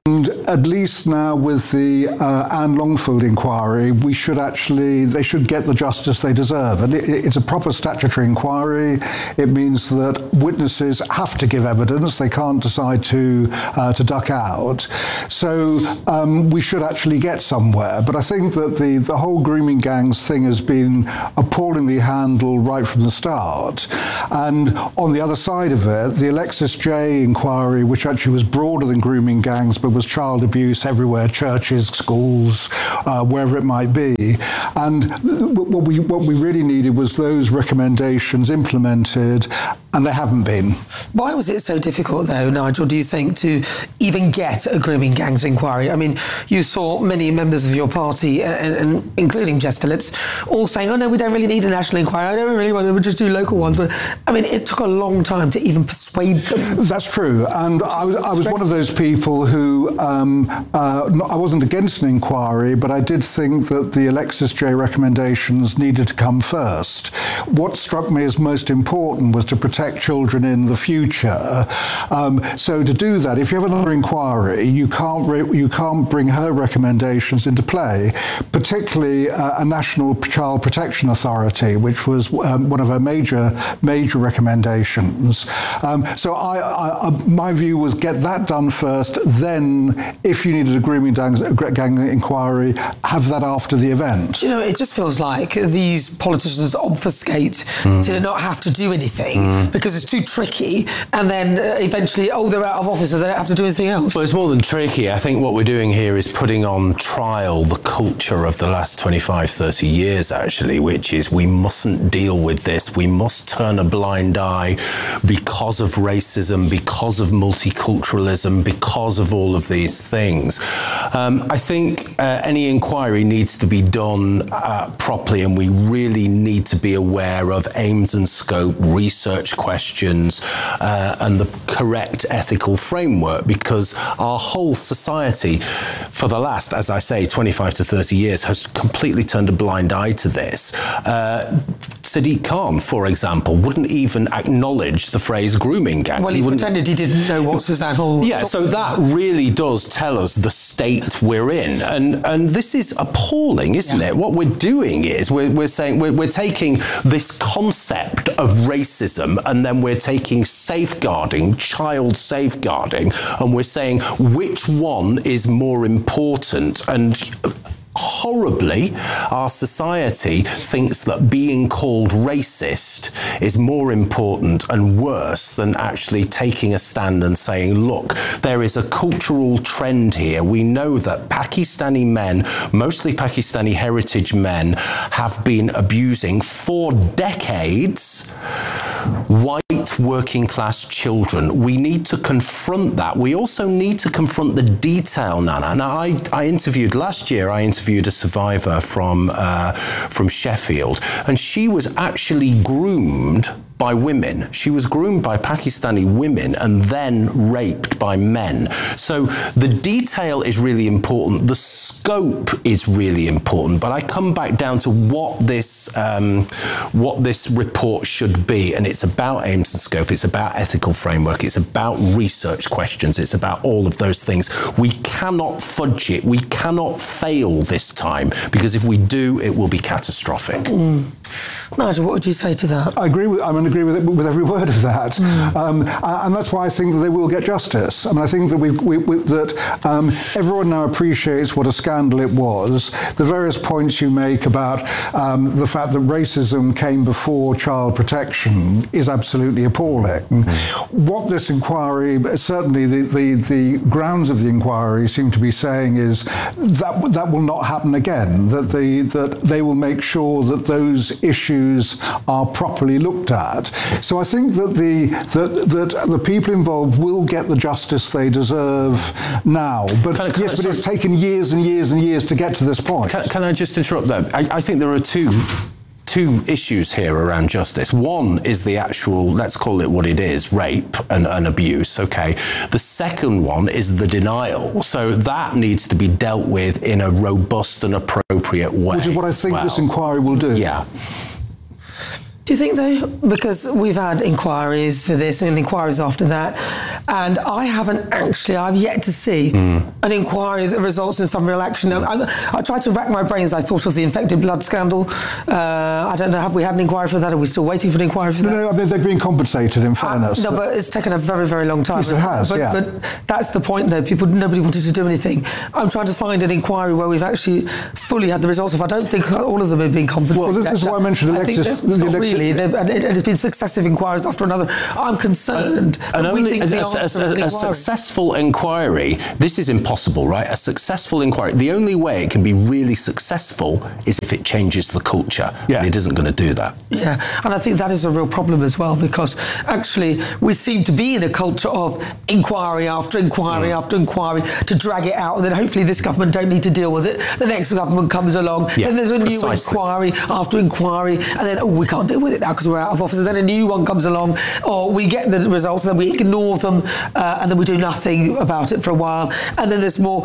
P: at least now with the uh, Anne Longfield inquiry, we should actually, they should get the justice they deserve. And it, it's a proper statutory inquiry. It means that witnesses have to give evidence. They can't decide to uh, to duck out. So um, we should actually get somewhere. But I think that the, the whole grooming gangs thing has been appallingly handled right from the start. And on the other side of it, the Alexis Jay inquiry, which actually was broader than grooming gangs, but was child abuse everywhere, churches, schools, uh, wherever it might be. And what we, what we really needed was those recommendations implemented, and they haven't been.
B: Why was it so difficult, though, Nigel, do you think, to even get a grooming gangs inquiry? I mean, you saw many members of your party, and, and including Jess Phillips, all saying, oh, no, we don't really need a national inquiry. I don't really want to, we'll just do local ones. But, I mean, it took a long time to even persuade them.
P: That's true. And I was, I was one of those people who, um, uh, not, I wasn't against an inquiry, but I did think that the Alexis Jay recommendations needed to come first. What struck me as most important was to protect children in the future. Um, so to do that, if you have another inquiry, you can't re- you can't bring her recommendations into play, particularly uh, a National Child Protection Authority, which was um, one of her major major recommendations. Um, so I, I, I, my view was get that done first, then if you needed a grooming gang, gang inquiry, have that after the event.
B: You know, it just feels like these politicians obfuscate mm. to not have to do anything mm. because it's too tricky, and then uh, eventually, oh, they're out of office, so they don't have to do anything else.
A: Well, it's more than tricky. I think what we're doing here is putting on trial the culture of the last twenty-five, thirty years, actually, which is we mustn't deal with this. We must turn a blind eye because of racism, because of multiculturalism, because of all of these things. Um, I think uh, any inquiry needs to be done uh, properly, and we really need to be aware of aims and scope, research questions, uh, and the correct ethical framework, because our whole society for the last, as I say, twenty-five to thirty years has completely turned a blind eye to this. Uh, Sadiq Khan, for example, wouldn't even acknowledge the phrase grooming gang.
B: Well, he, he pretended he didn't know what Suzanne Hall was.
A: Yeah, so that really does tell us the state we're in. And and this is appalling, isn't yeah. it? What we're doing is we're, we're saying we're, we're taking this concept of racism, and then we're taking safeguarding, child safeguarding, and we're saying which one is more important. And horribly, our society thinks that being called racist is more important and worse than actually taking a stand and saying, look, there is a cultural trend here. We know that Pakistani men, mostly Pakistani heritage men, have been abusing for decades white working class children. We need to confront that. We also need to confront the detail, Nana. Now, I, I interviewed last year, I interviewed a survivor from uh, from Sheffield, and she was actually groomed by women. She was groomed by Pakistani women and then raped by men. So the detail is really important. The scope is really important. But I come back down to what this um, what this report should be, and it's about aims and scope. It's about ethical framework. It's about research questions. It's about all of those things. We cannot fudge it. We cannot fail this time, because if we do, it will be catastrophic.
B: Mm. Nigel, what would you say to that?
P: I agree with. I mean, agree with it, with every word of that, mm. um, and that's why I think that they will get justice. I mean, I think that we, we, we that um, everyone now appreciates what a scandal it was. The various points you make about um, the fact that racism came before child protection is absolutely appalling. Mm. What this inquiry, certainly the, the the grounds of the inquiry seem to be saying is that that will not happen again. That the that they will make sure that those issues are properly looked at. So I think that the that, that the people involved will get the justice they deserve now. But can I, can yes, I, but it's taken years and years and years to get to this point.
A: Can, can I just interrupt there? I, I think there are two two issues here around justice. One is the actual, let's call it what it is, rape and, and abuse, okay? The second one is the denial. So that needs to be dealt with in a robust and appropriate way.
P: Which is what I think well. this inquiry will do.
A: Yeah.
B: Do you think, though, because we've had inquiries for this and inquiries after that, And I haven't actually, I've yet to see mm. an inquiry that results in some real action. I, I, I tried to rack my brains. I thought of the infected blood scandal. Uh, I don't know, have we had an inquiry for that? Are we still waiting for an inquiry for that?
P: No, no, they've been compensated, in fairness.
B: Uh, no, but it's taken a very, very long time.
P: Yes, it has,
B: but,
P: yeah.
B: But that's the point, though. People, nobody wanted to do anything. I'm trying to find an inquiry where we've actually fully had the results of. I don't think all of them have been compensated.
P: Well, this, this is why I mentioned Alexis.
B: I think not
P: Alexis
B: really. And it, it's been successive inquiries after another. I'm concerned.
A: Uh, and only a, a, a,
B: a,
A: a successful inquiry, this is impossible, right? A successful inquiry, the only way it can be really successful is if it changes the culture. Yeah. And it isn't going to do that.
B: Yeah, and I think that is a real problem as well, because actually we seem to be in a culture of inquiry after inquiry mm. after inquiry to drag it out, and then hopefully this government don't need to deal with it. The next government comes along,
A: yeah,
B: then there's a
A: precisely.
B: new inquiry after inquiry, and then, oh, we can't deal with it now because we're out of office, and then a new one comes along, or we get the results and then we ignore them, uh, and then we do nothing about it for a while, and then there's more.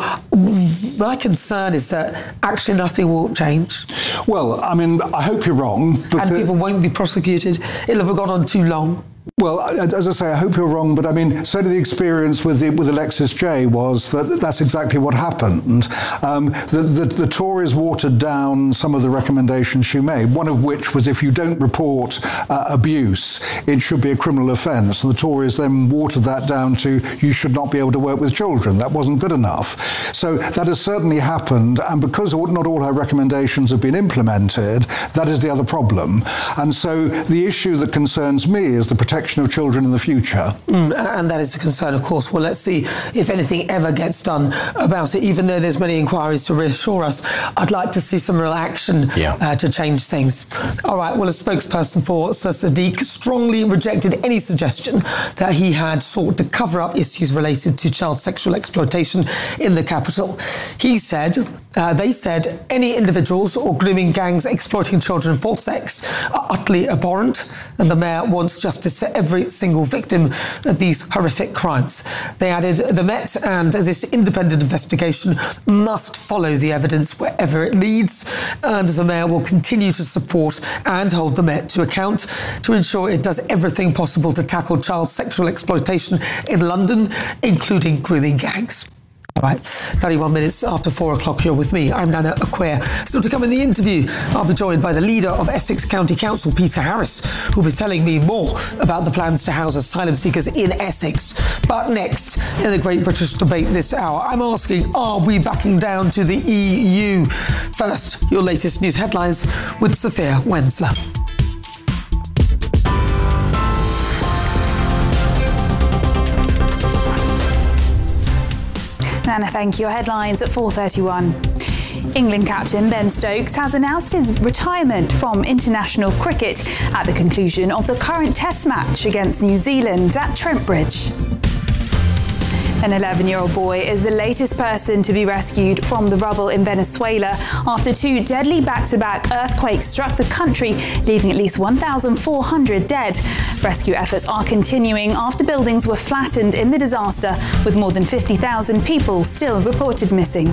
B: My concern is that actually nothing will change.
P: Well, I mean, I hope you're wrong.
B: And people won't be prosecuted. It'll have gone on too long.
P: Well, as I say, I hope you're wrong, but I mean, certainly the experience with the, with Alexis Jay was that that's exactly what happened. Um, the, the, the Tories watered down some of the recommendations she made, one of which was if you don't report uh, abuse, it should be a criminal offence. The Tories then watered that down to you should not be able to work with children. That wasn't good enough. So that has certainly happened, and because not all her recommendations have been implemented, that is the other problem. And so the issue that concerns me is the protection of children in the future.
B: Mm, and that is a concern, of course. Well, let's see if anything ever gets done about it. Even though there's many inquiries to reassure us, I'd like to see some real action yeah. uh, to change things. All right, well, a spokesperson for Sir Sadiq strongly rejected any suggestion that he had sought to cover up issues related to child sexual exploitation in the capital. He said, uh, they said, any individuals or grooming gangs exploiting children for sex are utterly abhorrent, and the mayor wants justice for every single victim of these horrific crimes. They added, the Met and this independent investigation must follow the evidence wherever it leads, and the Mayor will continue to support and hold the Met to account to ensure it does everything possible to tackle child sexual exploitation in London, including grooming gangs. All right, thirty-one minutes after four o'clock, you're with me. I'm Nana Acquair. Still to come in the interview, I'll be joined by the leader of Essex County Council, Peter Harris, who'll be telling me more about the plans to house asylum seekers in Essex. But next, in the Great British Debate this hour, I'm asking, are we backing down to the E U? First, your latest news headlines with Sophia Wensler.
R: Nana, thank you. Your headlines at four thirty-one. England captain Ben Stokes has announced his retirement from international cricket at the conclusion of the current Test match against New Zealand at Trent Bridge. An eleven-year-old boy is the latest person to be rescued from the rubble in Venezuela after two deadly back-to-back earthquakes struck the country, leaving at least one thousand four hundred dead. Rescue efforts are continuing after buildings were flattened in the disaster, with more than fifty thousand people still reported missing.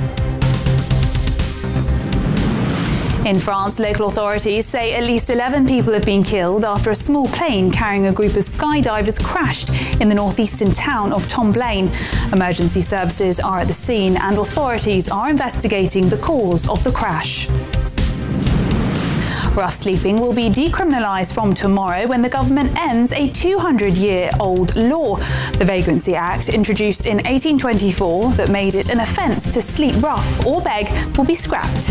R: In France, local authorities say at least eleven people have been killed after a small plane carrying a group of skydivers crashed in the northeastern town of Tomblaine. Emergency services are at the scene and authorities are investigating the cause of the crash. Rough sleeping will be decriminalised from tomorrow when the government ends a two hundred year old law. The Vagrancy Act, introduced in eighteen twenty-four, that made it an offence to sleep rough or beg, will be scrapped.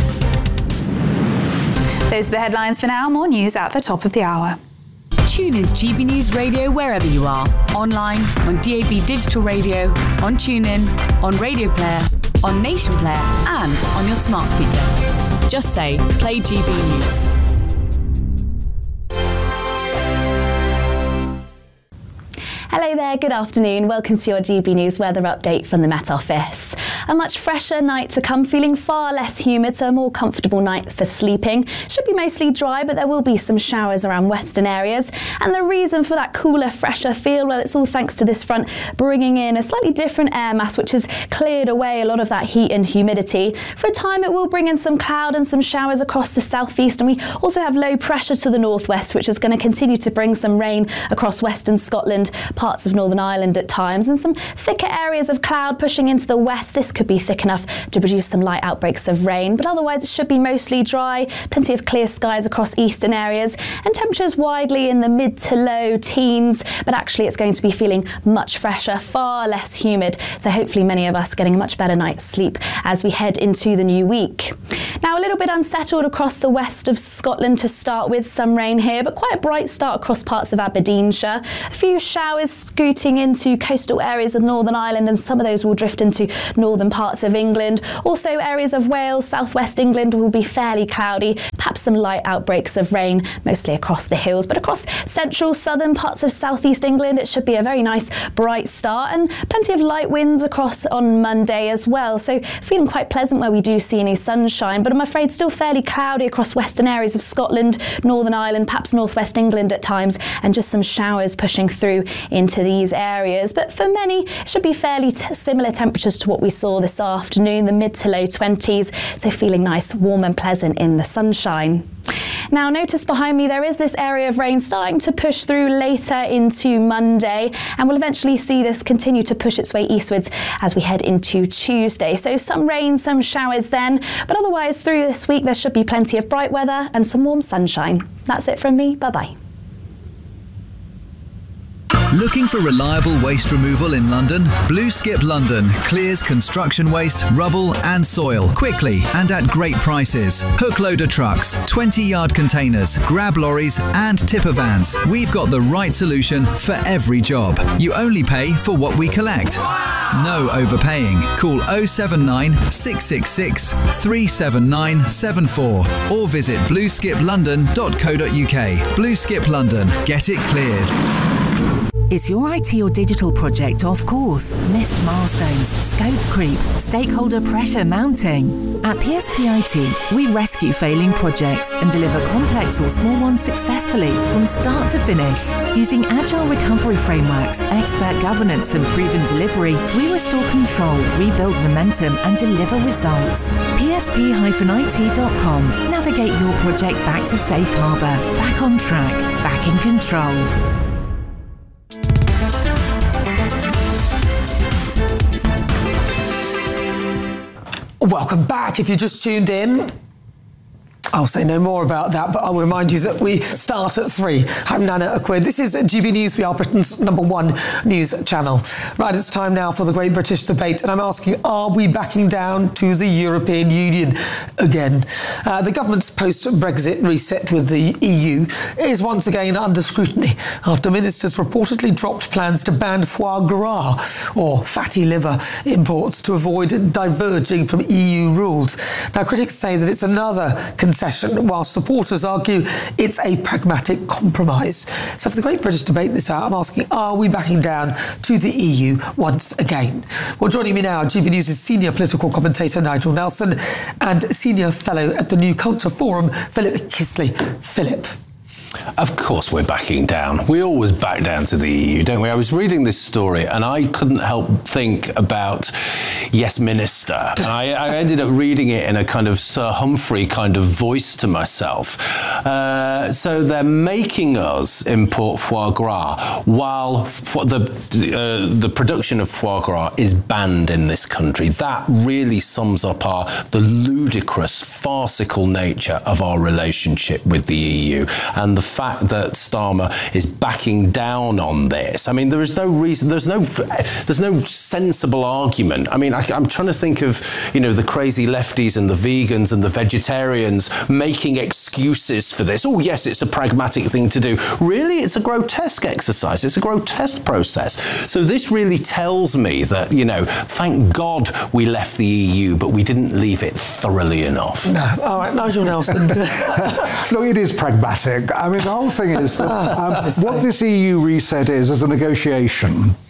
R: Those are the headlines for now. More news at the top of the hour.
X: Tune in to G B News Radio wherever you are. Online, on D A B Digital Radio, on TuneIn, on Radio Player, on Nation Player, and on your smart speaker. Just say, play G B News.
C: Hello there, good afternoon. Welcome to your G B News weather update from the Met Office. A much fresher night to come, feeling far less humid, so a more comfortable night for sleeping. Should be mostly dry, but there will be some showers around western areas. And the reason for that cooler, fresher feel, well, it's all thanks to this front bringing in a slightly different air mass, which has cleared away a lot of that heat and humidity. For a time, it will bring in some cloud and some showers across the southeast, and we also have low pressure to the northwest, which is going to continue to bring some rain across western Scotland, parts of Northern Ireland at times, and some thicker areas of cloud pushing into the west. This could be thick enough to produce some light outbreaks of rain, but otherwise it should be mostly dry, plenty of clear skies across eastern areas, and temperatures widely in the mid to low teens, but actually it's going to be feeling much fresher, far less humid, so hopefully many of us getting a much better night's sleep as we head into the new week. Now, a little bit unsettled across the west of Scotland to start with, some rain here, but quite a bright start across parts of Aberdeenshire. A few showers scooting into coastal areas of Northern Ireland, and some of those will drift into northern parts of England. Also, areas of Wales, southwest England will be fairly cloudy, perhaps some light outbreaks of rain, mostly across the hills. But across central, southern parts of southeast England, it should be a very nice, bright start, and plenty of light winds across on Monday as well. So feeling quite pleasant where we do see any sunshine, but I'm afraid still fairly cloudy across western areas of Scotland, Northern Ireland, perhaps northwest England at times, and just some showers pushing through into these areas. But for many, it should be fairly t- similar temperatures to what we saw this afternoon, the mid to low twenties, so feeling nice, warm and pleasant in the sunshine. Now, notice behind me there is this area of rain starting to push through later into Monday, and we'll eventually see this continue to push its way eastwards as we head into Tuesday. So some rain, some showers then, but otherwise through this week there should be plenty of bright weather and some warm sunshine. That's it from me. Bye-bye.
D: Looking for reliable waste removal in London? Blue Skip London clears construction waste, rubble and soil quickly and at great prices. Hook loader trucks, twenty yard containers, grab lorries and tipper vans. We've got the right solution for every job. You only pay for what we collect. No overpaying. Call oh seven nine, six six six, three seven nine seven four or visit blue skip london dot co dot uk. Blue Skip London. Get it cleared.
X: Is your I T or digital project off course? Missed milestones, scope creep, stakeholder pressure mounting? At P S P I T, we rescue failing projects and deliver complex or small ones successfully from start to finish. Using agile recovery frameworks, expert governance and proven delivery, we restore control, rebuild momentum and deliver results. P S P I T dot com. Navigate your project back to safe harbour, back on track, back in control.
B: Welcome back. If you just tuned in, I'll say no more about that, but I'll remind you that we start at three. I'm Nana Aquid. This is G B News. We are Britain's number one news channel. Right, it's time now for the Great British Debate, and I'm asking, are we backing down to the European Union again? Uh, the government's post-Brexit reset with the E U is once again under scrutiny after ministers reportedly dropped plans to ban foie gras, or fatty liver, imports to avoid diverging from E U rules. Now, critics say that it's another concession, while supporters argue it's a pragmatic compromise. So for the Great British Debate this hour, I'm asking, are we backing down to the E U once again? Well, joining me now, G B News' senior political commentator Nigel Nelson and senior fellow at the New Culture Forum, Philip Kisley. Philip.
A: Of course we're backing down. We always back down to the E U, don't we? I was reading this story and I couldn't help think about Yes Minister. I, I ended up reading it in a kind of Sir Humphrey kind of voice to myself. Uh, so they're making us import foie gras while fo- the, uh, the production of foie gras is banned in this country. That really sums up our the ludicrous, farcical nature of our relationship with the E U. And the fact that Starmer is backing down on this, I mean, there is no reason, there's no, there's no sensible argument. I mean, I, I'm trying to think of, you know, the crazy lefties and the vegans and the vegetarians making excuses for this. Oh, yes, it's a pragmatic thing to do. Really, it's a grotesque exercise. It's a grotesque process. So this really tells me that, you know, thank God we left the E U, but we didn't leave it thoroughly enough.
B: No. All right, Nigel Nelson.
P: Look, it is pragmatic. I mean, the whole thing is that um, what this E U reset is, is a negotiation.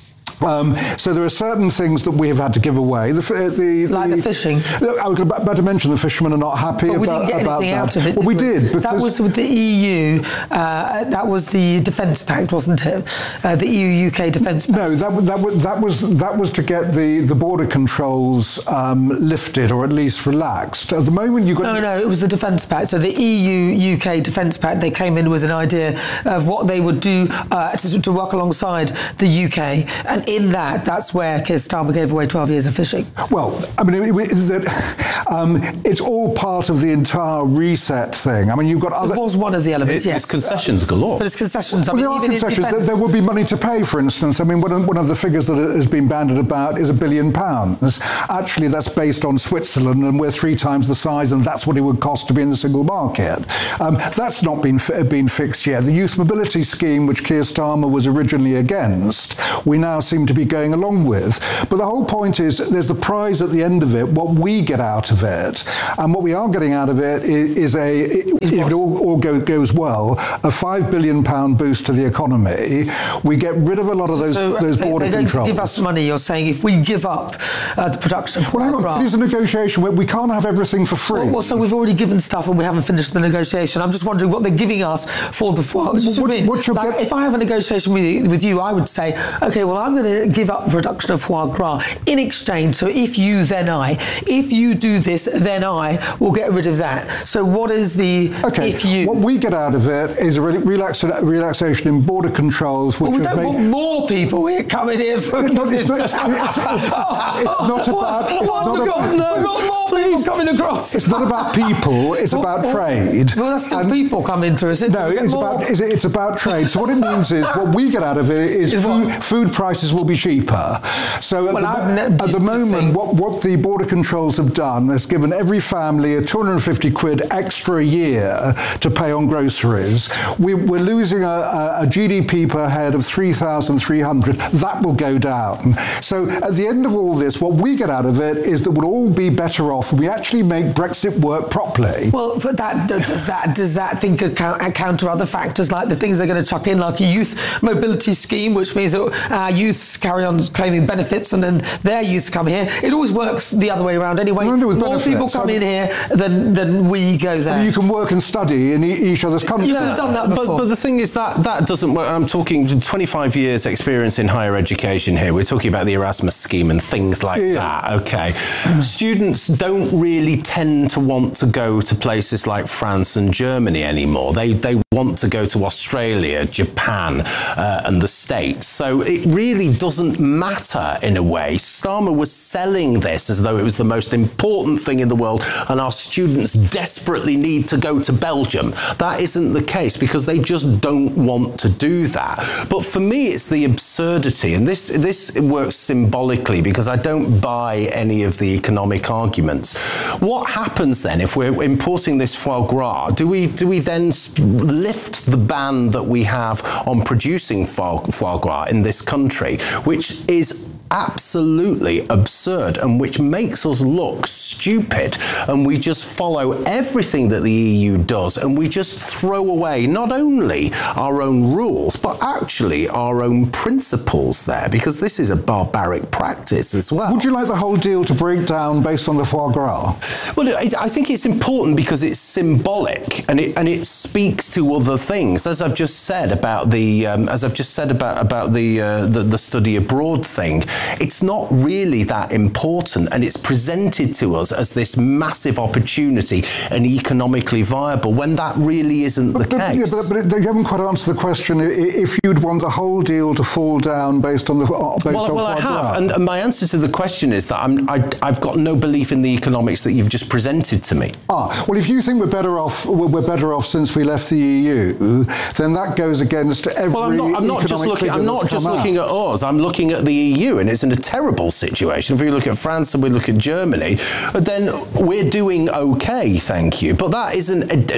P: Um, so there are certain things that we have had to give away. The, the,
B: like the, the fishing.
P: I was about to mention the fishermen are not happy
B: but we
P: about,
B: didn't get
P: about
B: anything
P: that.
B: out of it.
P: Well, we
B: we?
P: did. Because
B: that was with the E U. Uh, that was the Defence Pact, wasn't it? Uh, the E U U K Defence Pact.
P: No, that, that, was, that, was, that was to get the, the border controls um, lifted or at least relaxed. At the moment, you got...
B: No, no, it was the Defence Pact. So the E U U K Defence Pact, they came in with an idea of what they would do uh, to, to work alongside the U K. And in that, that's where Keir Starmer gave away twelve years of fishing.
P: Well, I mean, it, it, that, um, it's all part of the entire reset thing. I mean, you've got other...
B: It was one of the elements,
A: it,
B: yes.
A: It's concessions galore.
B: But it's concessions. I
P: well,
B: mean,
P: there are
B: even
P: concessions.
B: in
P: there, there will be money to pay, for instance. I mean, one of, one of the figures that has been bandied about is a billion pounds. Actually, that's based on Switzerland, and we're three times the size, and that's what it would cost to be in the single market. Um, that's not been been fixed yet. The youth mobility scheme, which Keir Starmer was originally against, we now seem to be going along with. But the whole point is there's the prize at the end of it, what we get out of it. And what we are getting out of it is, is a, if it all, all go, goes well, a five billion pound boost to the economy. We get rid of a lot of those,
B: so,
P: those
B: they,
P: border
B: they're going
P: controls.
B: To give us money, you're saying, if we give up uh, the production of
P: Well, hang on, it is a negotiation where we can't have everything for free.
B: Well, well, so we've already given stuff and we haven't finished the negotiation. I'm just wondering what they're giving us for the foie. What, what, what like, if I have a negotiation with you, with you, I would say, okay, well, I'm going to give up production of foie gras in exchange. So if you, then I. If you do this, then I will get rid of that. So what is the
P: okay,
B: if you?
P: What we get out of it is a re- relax- relaxation in border controls. Which
B: well, we don't
P: made...
B: want more people here coming here for
P: no, it's, not, it's, it's, it's, it's, it's not about... It's
B: oh,
P: not
B: we've,
P: about
B: got,
P: no,
B: we've got more please. people coming across.
P: It's not about people, it's
B: well,
P: about
B: well,
P: trade.
B: Well, that's still
P: and
B: people coming to us.
P: No, it's about, it's, it's about trade. So what it means is, what we get out of it is food, food prices will be cheaper. So at
B: well,
P: the, at the moment, what, what the border controls have done is given every family a two hundred fifty quid extra a year to pay on groceries. We, we're losing a, a, a G D P per head of three thousand three hundred. That will go down. So at the end of all this, what we get out of it is that we'll all be better off if we actually make Brexit work properly.
B: Well, but that does that does that think account, counter other factors like the things they're going to chuck in, like a youth mobility scheme, which means that our youths carry on claiming benefits and then their youths come here. It always works the other way around anyway. More benefits. people come I mean, in here than than we go there.
P: I mean, you can work and study in e- each other's countries.
B: Yeah, done that before.
A: But, but the thing is that that doesn't work. I'm talking twenty-five years experience in higher education here. We're talking about the Erasmus scheme and things like yeah. that. Okay. Students don't really tend to want to go to places like France and Germany anymore. They they want to go to Australia, Japan, uh, and the States. So it really doesn't matter in a way. Starmer was selling this as though it was the most important thing in the world and our students desperately need to go to Belgium. That isn't the case because they just don't want to do that. But for me, it's the absurdity, and this this works symbolically because I don't buy any of the economic arguments. What happens then if we're importing this foie gras? Do we do we then lift the ban that we have on producing foie, foie gras in this country, which is absolutely absurd and which makes us look stupid, and we just follow everything that the E U does and we just throw away not only our own rules but actually our own principles there, because this is a barbaric practice as well.
P: Would you like the whole deal to break down based on the foie gras?
A: Well, I think it's important because it's symbolic and it and it speaks to other things, as I've just said about the um, as I've just said about about the, uh, the the study abroad thing. It's not really that important, and it's presented to us as this massive opportunity and economically viable when that really isn't
P: but,
A: the
P: but,
A: case.
P: Yeah, but, but you haven't quite answered the question. If you'd want the whole deal to fall down based on the based
A: well,
P: on
A: well, I have, and, and my answer to the question is that I'm, I, I've got no belief in the economics that you've just presented to me.
P: Ah, well, if you think we're better off, we're better off since we left the E U, then that goes against every.
A: Well, I'm not, I'm not just looking. I'm not just looking at us. I'm looking at the E U, and it's in a terrible situation. If we look at France and we look at Germany, then we're doing okay, thank you. But that isn't. A,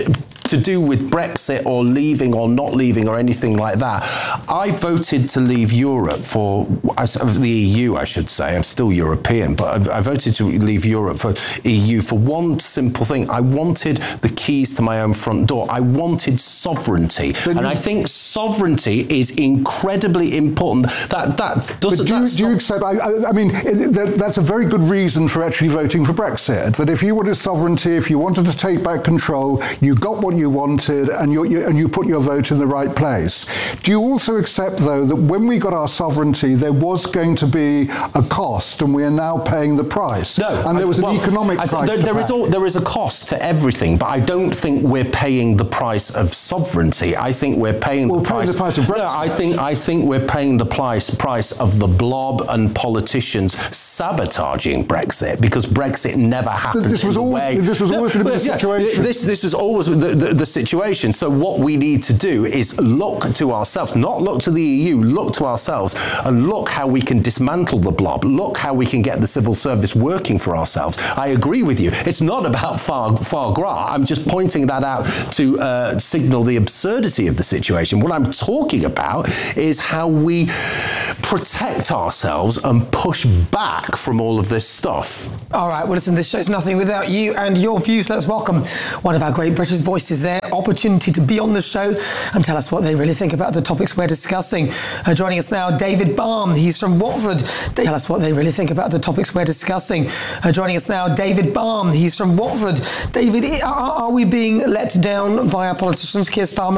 A: to do with Brexit or leaving or not leaving or anything like that. I voted to leave Europe for, the E U, I should say. I'm still European, but I, I voted to leave Europe for E U for one simple thing. I wanted the keys to my own front door. I wanted sovereignty. But and I think sovereignty is incredibly important. That that doesn't...
P: But do, you, do you accept... I, I, I mean, that, that's a very good reason for actually voting for Brexit, that if you wanted sovereignty, if you wanted to take back control, you got what you wanted and you, you, and you put your vote in the right place. Do you also accept, though, that when we got our sovereignty, there was going to be a cost and we are now paying the price?
A: No.
P: And there was
A: I,
P: an
A: well,
P: economic
A: I,
P: price
A: there,
P: to
A: there,
P: pay.
A: is all, there is a cost to everything, but I don't think we're paying the price of sovereignty. I think we're paying
P: well,
A: the price...
P: the price of Brexit.
A: No, I think, I think we're paying the price, price of the blob and politicians sabotaging Brexit, because Brexit never happened
P: This was,
A: in the
P: always,
A: way...
P: this was always going to be the
A: yeah,
P: situation.
A: This, this was always the, the, the situation. So what we need to do is look to ourselves, not look to the E U, look to ourselves and look how we can dismantle the blob, look how we can get the civil service working for ourselves. I agree with you. It's not about foie, foie gras. I'm just pointing that out to uh, signal the absurdity of the situation. What I'm talking about is how we protect ourselves and push back from all of this stuff.
B: All right, well, listen, this show's nothing without you and your views. Let's welcome one of our great British voices there. Opportunity to be on the show and tell us what they really think about the topics we're discussing. Uh, joining us now, David Balme. He's from Watford. Tell us what they really think about the topics we're discussing. Uh, joining us now, David Balme. He's from Watford. David, are, are we being let down by our politicians, Keir Starmer